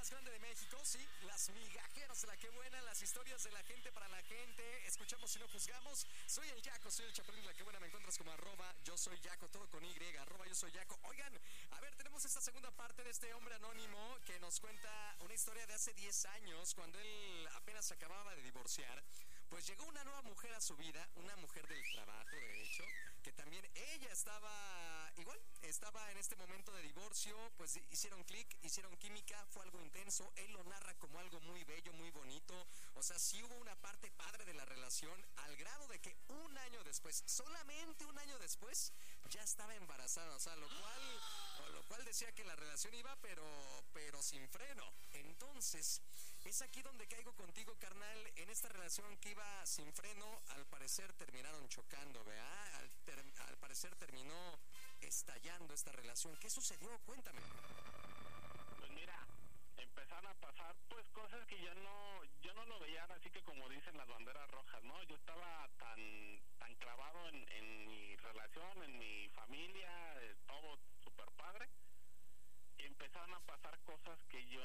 más grande de México, sí, las migajeras de la que buena, las historias de la gente para la gente, escuchamos y no juzgamos. Soy el Yaco, soy el Chapulín de la que buena, me encuentras como yo soy Yaco, todo con Y, yo soy Yaco. Oigan, a ver, tenemos esta segunda parte de este hombre anónimo que nos cuenta una historia de hace 10 años, cuando él apenas se acababa de divorciar. Pues llegó una nueva mujer a su vida, una mujer del trabajo, de hecho, que también ella estaba igual, estaba en este momento de divorcio, pues hicieron clic, hicieron química, fue algo intenso, él lo narra como algo muy bello, muy bonito, o sea, sí hubo una parte padre de la relación, al grado de que un año después, solamente un año después, ya estaba embarazada, o sea, lo cual decía que la relación iba, pero sin freno. Entonces, es aquí donde caigo contigo, carnal, en esta relación que iba sin freno, al parecer terminaron chocando, ¿verdad? Al parecer terminó estallando esta relación. ¿Qué sucedió? Cuéntame. Pues mira, empezaron a pasar pues cosas que yo no lo veía así que como dicen las banderas rojas, ¿no? Yo estaba tan clavado en mi relación, en mi familia, todo súper padre, y empezaron a pasar cosas que yo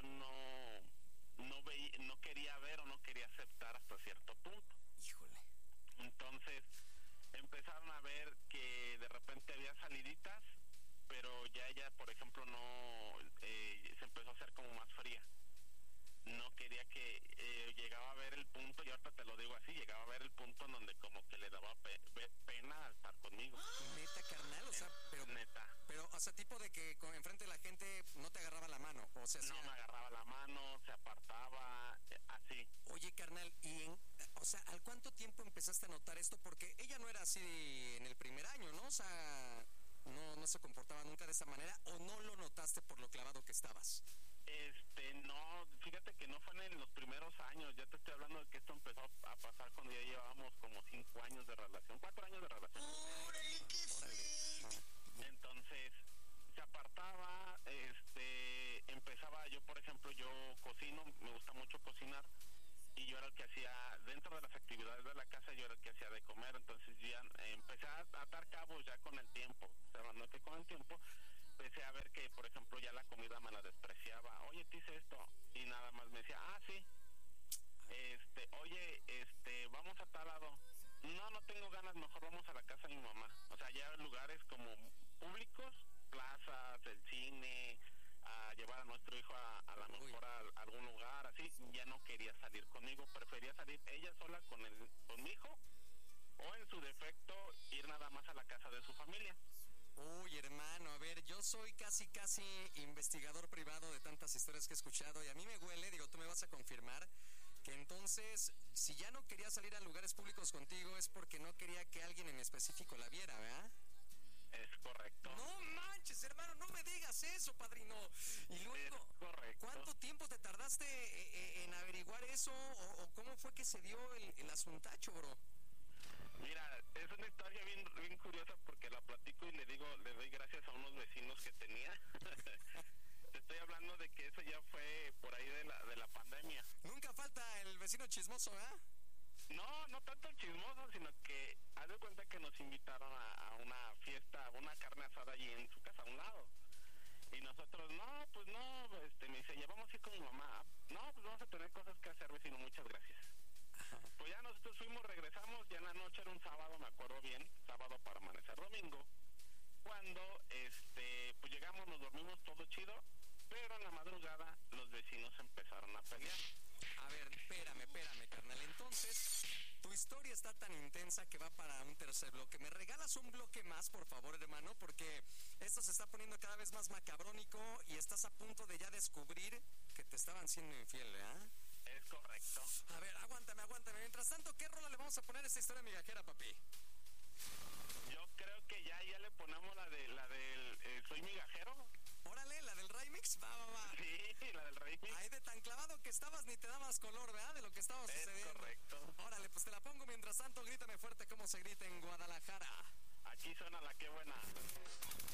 no quería ver o no quería aceptar hasta cierto punto. Híjole. Entonces empezaron a ver que de repente había saliditas, pero ya ella, por ejemplo, se empezó a hacer como más fría. No quería que llegaba a ver el punto, y ahorita te lo digo así, llegaba a ver el punto en donde como que le daba pena estar conmigo. Neta, carnal, o sea, neta. Pero, o sea, tipo de que enfrente de la gente no te agarraba la mano, o sea, no me agarraba la mano, se apartaba, así. Oye, carnal, o sea, ¿al cuánto tiempo empezaste a notar esto? Porque ella no era así en el primer año, ¿no? O sea, no se comportaba nunca de esa manera, ¿o no lo notaste por lo clavado que estabas? No, fíjate que no fue en los primeros años, ya te estoy hablando de que esto empezó a pasar cuando ya llevábamos como 5 años de relación, 4 años de relación. ¡Órale, qué feo! Entonces, se apartaba, empezaba yo, por ejemplo, yo cocino, me gusta mucho cocinar, y yo era el que hacía, dentro de las actividades de la casa, yo era el que hacía de comer, entonces ya empecé a atar cabos ya con el tiempo, hablando que con el tiempo, empecé a ver que, por ejemplo, ya la comida me la despreciaba. Oye, te hice esto. Y nada más me decía, sí. Oye, vamos a tal lado. No tengo ganas, mejor vamos a la casa de mi mamá. O sea, ya lugares como públicos, plazas, el cine, a llevar a nuestro hijo a la mejor a algún lugar, así. Ya no quería salir conmigo, prefería salir ella sola con mi hijo, o en su defecto, ir nada más a la casa de su familia. Uy, hermano, a ver, yo soy casi investigador privado de tantas historias que he escuchado y a mí me huele, digo, tú me vas a confirmar, que entonces, si ya no quería salir a lugares públicos contigo es porque no quería que alguien en específico la viera, ¿verdad? Es correcto. No manches, hermano, no me digas eso, padrino. Y luego, es correcto. ¿Cuánto tiempo te tardaste en averiguar eso o cómo fue que se dio el asuntacho, bro? Mira, es una historia bien curiosa porque la platico y le doy gracias a unos vecinos que tenía. Te estoy hablando de que eso ya fue por ahí de la pandemia. Nunca falta el vecino chismoso, ¿eh? No tanto chismoso, sino que haz de cuenta que nos invitaron a una fiesta, a una carne asada allí en su casa a un lado. Y nosotros, me dice, ya vamos a ir con mi mamá. No, pues vamos a tener cosas que hacer, vecino, muchas gracias. Pues ya nosotros regresamos, ya en la noche, era un sábado, me acuerdo bien, sábado para amanecer domingo, cuando pues llegamos, nos dormimos todo chido, pero en la madrugada los vecinos empezaron a pelear. A ver, espérame, carnal, entonces tu historia está tan intensa que va para un tercer bloque. ¿Me regalas un bloque más, por favor, hermano? Porque esto se está poniendo cada vez más macabrónico y estás a punto de ya descubrir que te estaban siendo infiel, ¿eh? Es correcto. A ver, aguántame. Mientras tanto, ¿qué rola le vamos a poner a esta historia migajera, papi? Yo creo que ya le ponemos la del Soy Migajero. Órale, la del remix, va. Sí, la del remix. Ahí de tan clavado que estabas ni te dabas color, ¿verdad? De lo que estaba sucediendo. Es correcto. Órale, pues te la pongo. Mientras tanto, grítame fuerte como se grita en Guadalajara. Aquí suena la que buena.